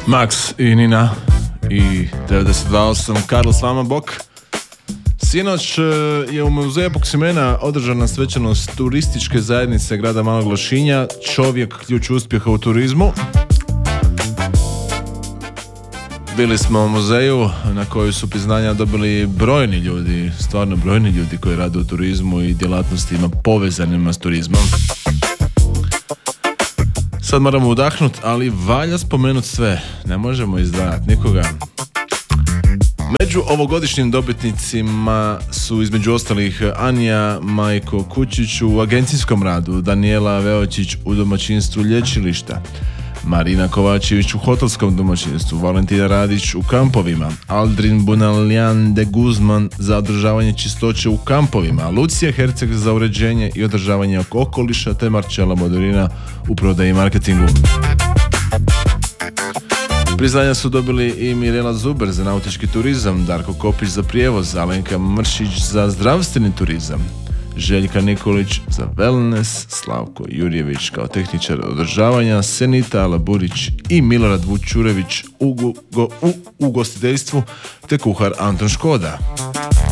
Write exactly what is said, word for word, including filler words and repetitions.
Max i Nina i devedeset dva osam Karl s vama bok. Sinoć je u muzeju Epoksimena održana svečanost turističke zajednice grada Malog Lošinja, čovjek ključ uspjeha u turizmu. Bili smo u muzeju na koju su priznanja dobili brojni ljudi, stvarno brojni ljudi koji rade u turizmu i djelatnostima povezanima s turizmom. Sad moramo udahnuti, ali valja spomenuti sve, ne možemo izdvajati nikoga. Među ovogodišnjim dobitnicima su između ostalih Anja Majko Kučić u agencijskom radu, Danijela Veočić u domaćinstvu lječilišta, Marina Kovačević u hotelskom domaćinstvu, Valentina Radić u kampovima, Aldrin Bunaljan de Guzman za održavanje čistoće u kampovima, Lucija Herceg za uređenje i održavanje okoliša, te Marcella Modorina u prodaji i marketingu. Priznanja su dobili i Mirela Zuber za nautički turizam, Darko Kopić za prijevoz, Alenka Mršić za zdravstveni turizam, Željka Nikolić za wellness, Slavko Jurjević kao tehničar održavanja, Senita Alaburić i Milorad Vučurević u, go, u ugostiteljstvu, te kuhar Anton Škoda.